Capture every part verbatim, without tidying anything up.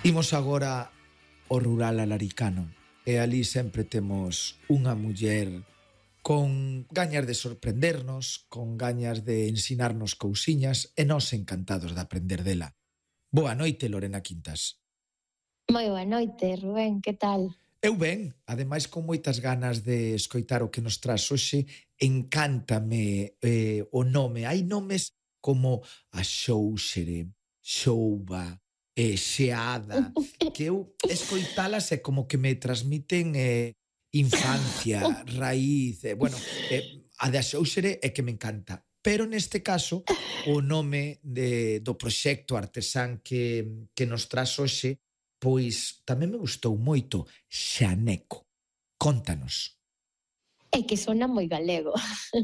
Imos agora ao rural alaricano e ali sempre temos unha muller con gañas de sorprendernos, con gañas de ensinarnos cousiñas e nós encantados de aprender dela. Boa noite, Lorena Quintas. Moi boa noite, Rubén, que tal? Eu ben, ademais con moitas ganas de escoitar o que nos traz hoxe, encántame eh, o nome. Hai nomes como a Xóuxere, Xouba, eh, Xeada, que eu escoitalas é como que me transmiten eh, infancia, raíz, eh, bueno, eh, a de a Xóuxere é que me encanta. Pero neste caso, o nome de, do proxecto artesán que, que nos traz hoxe, pois tamén me gustou moito, Xaneco. Contanos. É que sona moi galego.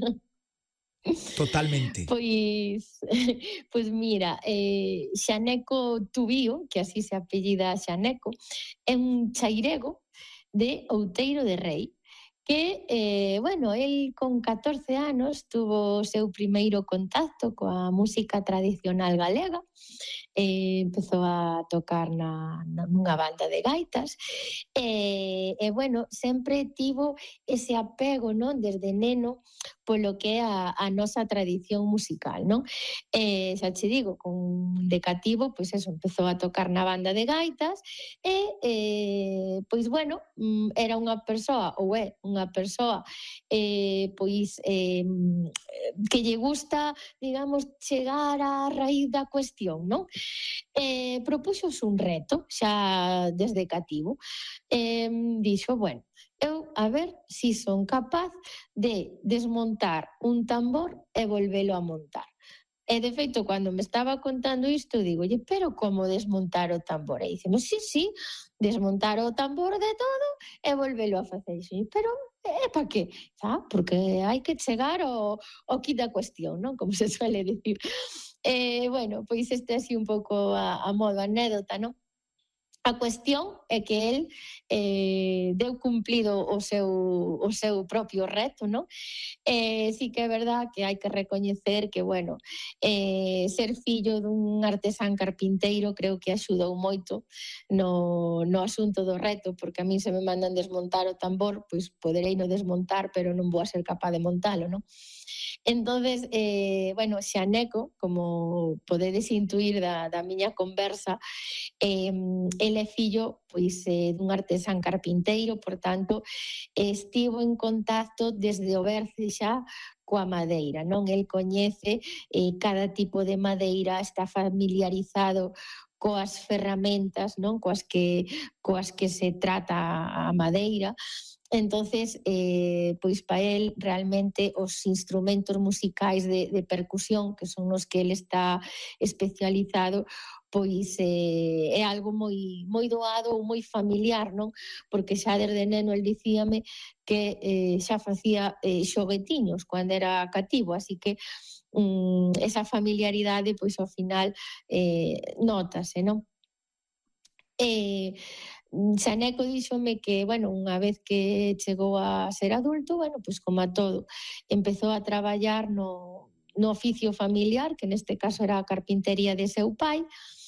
Totalmente. Pois, pois mira, eh, Xaneco Tubío, que así se apellida Xaneco, é un chairego de Outeiro de Rei, que, eh, bueno, el con catorce anos tuvo o seu primeiro contacto coa música tradicional galega, eh, empezou a tocar na, na, nunha banda de gaitas, e, e bueno, sempre tivo ese apego, non, desde neno, polo que é a, a nosa tradición musical, non? E, xa che digo, con de cativo, pois eso, empezou a tocar na banda de gaitas e, eh, pois bueno, era unha persoa, ou é unha persoa, eh, pois eh, que lle gusta, digamos, chegar á raíz da cuestión, non? Eh, propuxos un reto, xa desde cativo, eh, dixo, bueno, eu a ver si son capaz de desmontar un tambor e volvelo a montar. E, de feito, cando me estaba contando isto, digo, oye, pero como desmontar o tambor? E dicemos, sí, sí, desmontar o tambor de todo e volvelo a facer. E, pero, é pa que? Ah, porque hai que chegar ao, ao quid da cuestión, non? Como se suele dicir. E, bueno, pois este é así un pouco a, a modo anécdota, non? A cuestión é que el eh, deu cumplido o seu, o seu propio reto, non? Eh, sí que é verdad que hai que recoñecer que, bueno, eh, ser fillo dun artesán carpinteiro creo que axudou moito no, no asunto do reto, porque a mí se me mandan desmontar o tambor, pois poderei no desmontar, pero non vou a ser capaz de montalo, non? Entonces, eh, bueno, Xaneco, como podedes intuir da, da miña conversa, eh, el é fillo pois, eh, dun artesán carpinteiro, por tanto, estivo en contacto desde o berce xa coa madeira, non? El coñece eh, cada tipo de madeira, está familiarizado coas ferramentas, non? Coas que, coas que se trata a madeira. Entonces, eh, pois para el realmente os instrumentos musicais de, de percusión, que son os que ele está especializado, pois eh, é algo moi, moi doado ou moi familiar, non? Porque xa desde neno el dicíame que eh, xa facía eh, xoguetiños cando era cativo, así que um, esa familiaridade, pois ao final eh, notase, non? E Xaneco díxome que, bueno, unha vez que chegou a ser adulto, bueno, pois como a todo, empezou a traballar no, no oficio familiar, que neste caso era a carpintería de seu pai,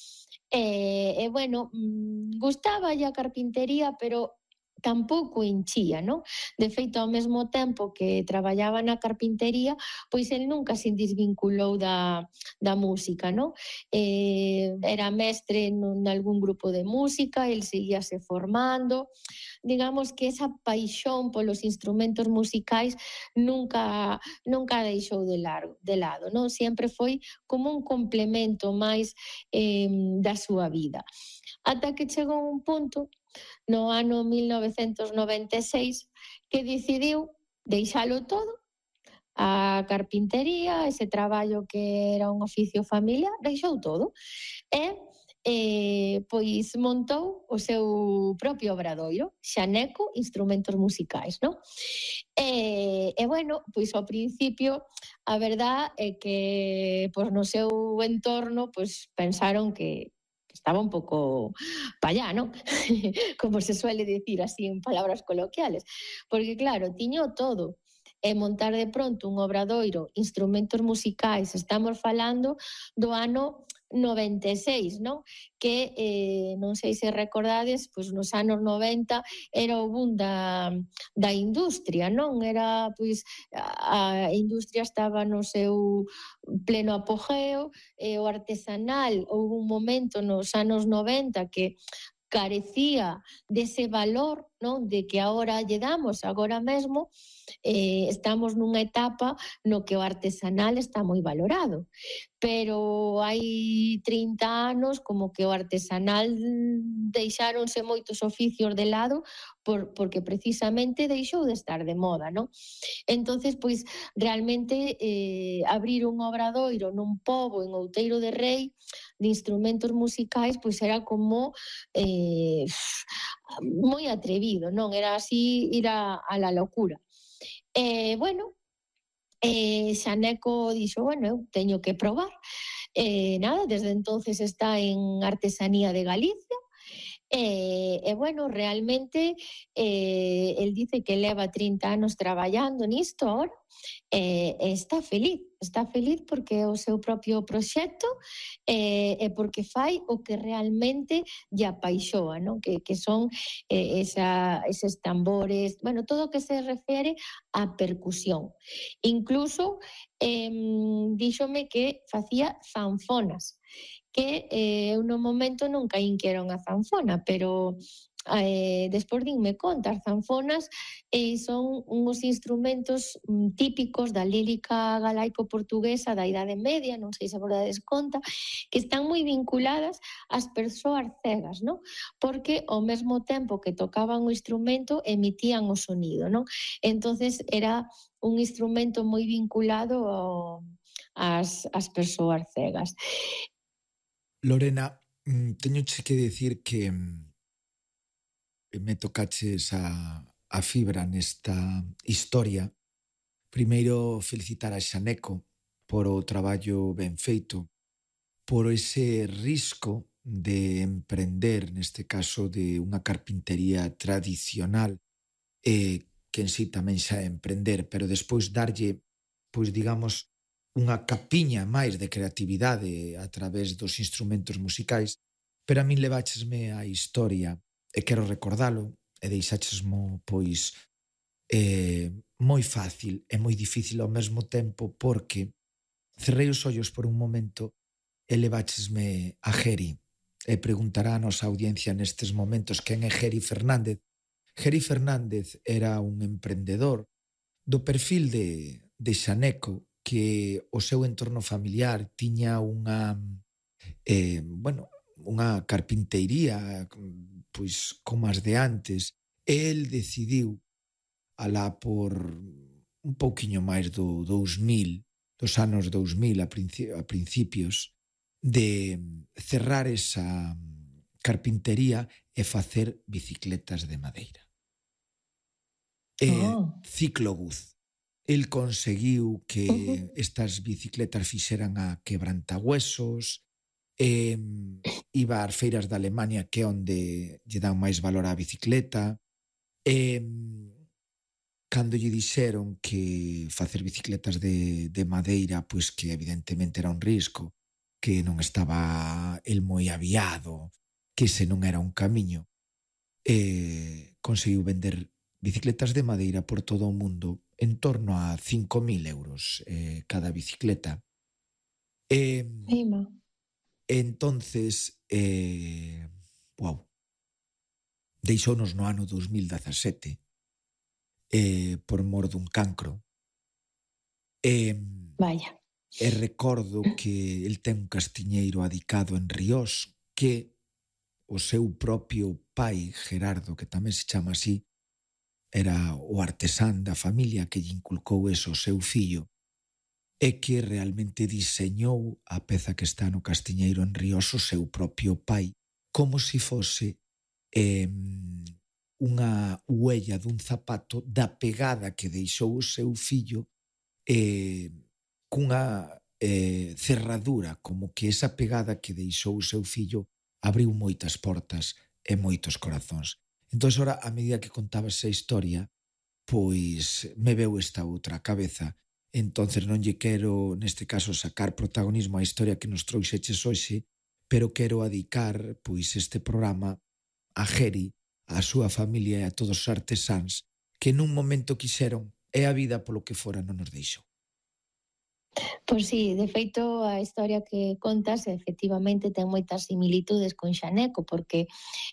e, e bueno, gustaba a carpintería, pero tampouco enchía, non? De feito, ao mesmo tempo que traballaba na carpintería, pois el nunca se desvinculou da, da música, non? Eh, era mestre en algún grupo de música, el seguíase formando, digamos que esa paixón polos instrumentos musicais nunca, nunca deixou de, largo, de lado, non? Sempre foi como un complemento máis eh, da súa vida. Ata que chegou un punto no ano mil novecentos noventa e seis que decidiu deixalo todo, a carpintería, ese traballo que era un oficio familiar, deixou todo e eh, pois montou o seu propio obradoiro, Xaneco Instrumentos Musicais, non? E, e bueno, pois ao principio a verdad é que pois no seu entorno pois pensaron que estaba un pouco pa allá, non? Como se suele decir así en palabras coloquiales. Porque claro, tiño todo. E montar de pronto un obradoiro, instrumentos musicais, estamos falando do ano noventa e seis, non? Que, eh, non sei se recordades, pois nos anos noventa era o boom da, da industria, non? Era, pois, a, a industria estaba no seu pleno apogeo, e o artesanal houve un momento nos anos noventa que carecía dese valor, non, de que agora lle damos. Agora mesmo eh, estamos nunha etapa no que o artesanal está moi valorado, pero hai trinta anos como que o artesanal deixáronse moitos oficios de lado por, porque precisamente deixou de estar de moda, non? Entonces, pois, realmente eh, abrir un obradoiro nun pobo en Outeiro de Rei de instrumentos musicais, pois era como eh, moi atrevido, non? Era así ir a, a la locura. E, eh, bueno, eh, Xaneco dixo, bueno, eu teño que probar. Eh, nada, desde entonces está en Artesanía de Galicia. E, e bueno, realmente eh, el dice que leva trinta anos traballando nisto ahora, e, e está feliz, está feliz porque é o seu propio proxecto e, e porque fai o que realmente lle apaixoa, non? Que, que son eh, esa, eses tambores, bueno, todo o que se refere á percusión. Incluso eh, díxome que facía zanfonas, que eh, eu no momento non caín que era unha zanfona, pero eh, despois dinme conta, as zanfonas eh, son uns instrumentos mm, típicos da lírica galaico-portuguesa da Idade Media, non sei se vos dades conta, que están moi vinculadas ás persoas cegas, non? Porque ao mesmo tempo que tocaban o instrumento emitían o sonido, non? Entonces era un instrumento moi vinculado ao, ás, ás persoas cegas. Lorena, teñoche que decir que me tocaches a, a fibra nesta historia. Primeiro, felicitar a Xaneco por o traballo ben feito, por ese risco de emprender, neste caso, de unha carpintería tradicional, e que en sí tamén xa é emprender, pero despois darlle, pois digamos, unha capiña máis de creatividade a través dos instrumentos musicais, pero a min leváchesme a historia e quero recordalo e deixáchesmo, pois, eh, moi fácil e moi difícil ao mesmo tempo, porque cerrei os ollos por un momento e leváchesme a Geri, e preguntará a nosa audiencia nestes momentos quen é Geri Fernández. Geri Fernández era un emprendedor do perfil de, de Xaneco, que o seu entorno familiar tiña unha eh, bueno, unha carpinteiría pois como as de antes, e el decidiu alá por un pouquiño máis do dous mil, dos anos dous mil a, princi- a principios, de cerrar esa carpintería e facer bicicletas de madeira. E Oh. Cicloguz. El conseguiu que Uh-huh. estas bicicletas fixeran a quebrantahuesos, e iba ás feiras da Alemania, que é onde lle dan máis valor á bicicleta, e cando lle dixeron que facer bicicletas de, de madeira, pois que evidentemente era un risco, que non estaba el moi aviado, que ese non era un camiño, e conseguiu vender bicicletas de madeira por todo o mundo en torno a cinco mil euros eh, cada bicicleta. E, Eima. entonces, eh, wow, deixounos no ano dous mil dezasete eh, por mor dun cancro. E, Vaya. e recordo que el ten un castiñeiro adicado en Riós, que o seu propio pai, Gerardo, que tamén se chama así, era o artesán da familia que lle inculcou eso ao seu fillo, e que realmente diseñou a peza que está no castiñeiro en Riós o seu propio pai, como se fose eh, unha huella dun zapato da pegada que deixou o seu fillo, eh, cunha eh, cerradura, como que esa pegada que deixou o seu fillo abriu moitas portas e moitos corazóns. Entón, ora, a medida que contaba esa historia, pois me veu esta outra cabeza, entonces non lle quero, neste caso, sacar protagonismo á historia que nos trouxeches hoxe, pero quero adicar, pois, este programa a Geri, a súa familia e a todos os artesáns que nun momento quixeron e a vida polo que fora non nos deixou. Pois sí, de feito, a historia que contas efectivamente ten moitas similitudes con Xaneco, porque,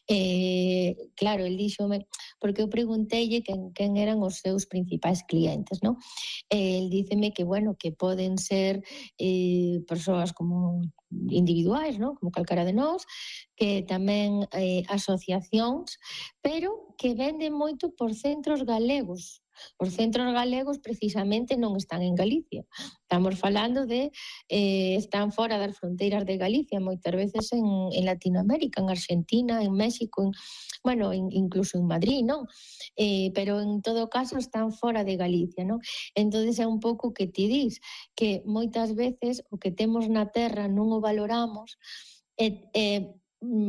eh, claro, el díxome, porque eu pregunteille quen, quen eran os seus principais clientes, non? E el díceme que, bueno, que poden ser eh, persoas como individuais, non? Como calcara de nós, que tamén eh, asociacións, pero que venden moito por centros galegos. Os centros galegos precisamente non están en Galicia. Estamos falando de eh, están fora das fronteiras de Galicia, moitas veces en, en Latinoamérica, en Argentina, en México, en, bueno, en, incluso en Madrid, non? Eh, pero en todo caso están fora de Galicia, non? Entonces é un pouco que ti dis, que moitas veces o que temos na terra non o valoramos e, e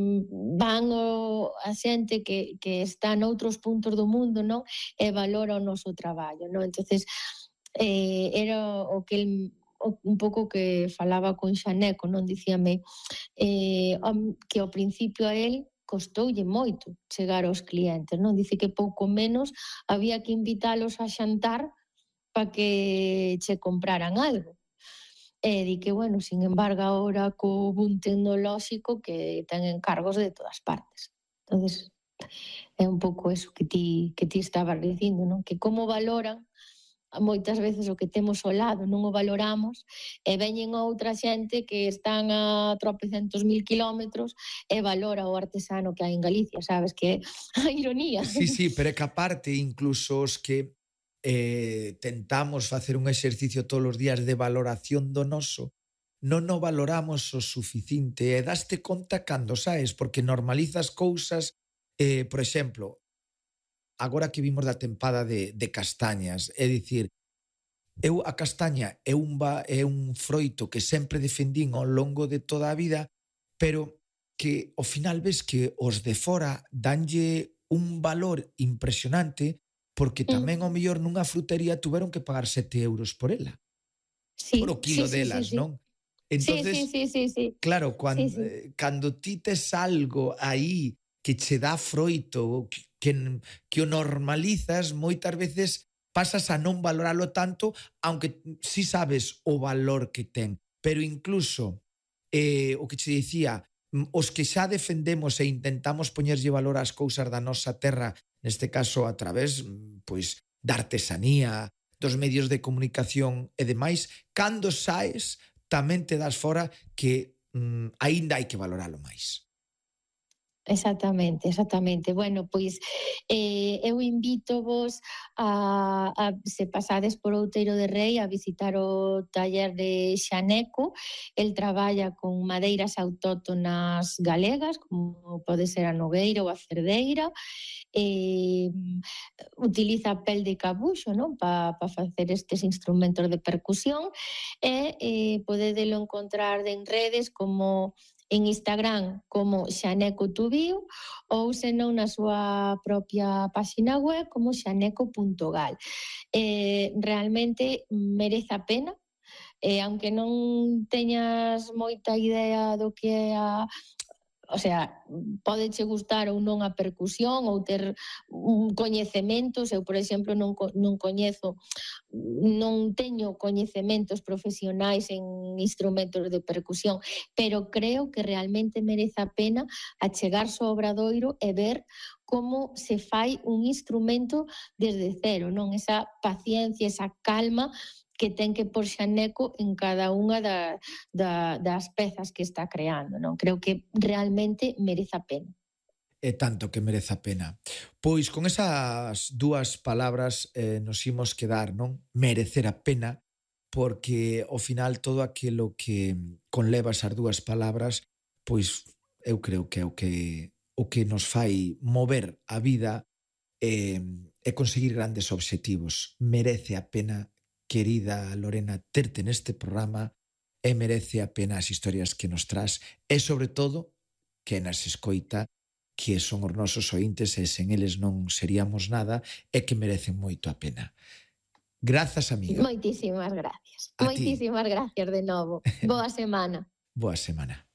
van o, a xente que, que está noutros puntos do mundo, non? E valora o noso traballo, non? Entonces, eh, era o que el, o, un pouco que falaba con Xaneco, non? Dicíame eh, que ao principio a él costoulle moito chegar aos clientes, non? Dice que pouco menos había que invitalos a xantar para que che compraran algo. E di que, bueno, sin embargo, agora co boom tecnolóxico que ten encargos de todas partes. Entonces, é un pouco eso que ti, que ti estabas dicindo, non? Que como valoran moitas veces o que temos ao lado, non o valoramos, e veñen outra xente que están a tropecentos mil kilómetros e valora o artesano que hai en Galicia, sabes? Que a ironía. Sí, sí, pero é que aparte, incluso os que eh, tentamos facer un exercicio todos os días de valoración do noso, non o valoramos o suficiente e daste conta cando saes, porque normalizas cousas, eh, por exemplo, agora que vimos da tempada de, de castañas, é dicir, eu a castaña é un, ba, é un froito que sempre defendín ao longo de toda a vida, pero que ao final ves que os de fora danlle un valor impresionante porque tamén ao mellor nunha frutería tuveron que pagar sete euros por ela. Sí, por o kilo sí, sí, delas, sí, sí. non? Entonces, sí, sí, sí, sí, sí. claro, cando, sí, sí. eh, cando ti tes algo aí que che dá froito, que, que, que o normalizas, moitas veces pasas a non valoralo tanto, aunque si sabes o valor que ten. Pero incluso, eh, o que che dicía, os que xa defendemos e intentamos poñerlle valor ás cousas da nosa terra, neste caso a través, pois, da artesanía, dos medios de comunicación e demais, cando saes, tamén te das fora que mm, aínda hai que valoralo máis. Exactamente, exactamente. Bueno, pois eh, eu invito vos a, a se pasades por Outeiro de Rei a visitar o taller de Xaneco. El traballa con madeiras autóctonas galegas, como pode ser a nogueira ou a cerdeira. Eh, utiliza pel de cabuxo, non? Para pa facer estes instrumentos de percusión e eh, podedelo encontrar en redes como en Instagram como Xaneco Tubío ou senón na súa propia página web como xaneco punto gal. Eh, realmente merece a pena, eh, aunque non teñas moita idea do que é a o sea, podeche gustar ou non a percusión ou ter un coñecementos, eu, por exemplo, non, non coñezo, non teño coñecementos profesionais en instrumentos de percusión, pero creo que realmente merece a pena achegarse ao Obradoiro e ver como se fai un instrumento desde cero, non? Esa paciencia, esa calma que ten que por Xaneco en cada unha da, da, das pezas que está creando, non? Creo que realmente merece a pena. É tanto que merece a pena. Pois con esas dúas palabras eh, nos imos quedar, non? Merecer a pena, porque ao final todo aquilo que conleva esas dúas palabras, pois eu creo que é o que, o que nos fai mover a vida e, e conseguir grandes obxectivos. Merece a pena, querida Lorena, terte neste programa e merece a pena as historias que nos tras e, sobre todo, que nas escoita, que son os nosos ointes e sen eles non seríamos nada e que merecen moito a pena. Grazas, amiga. Moitísimas gracias. A ti. Moitísimas gracias de novo. Boa semana. Boa semana.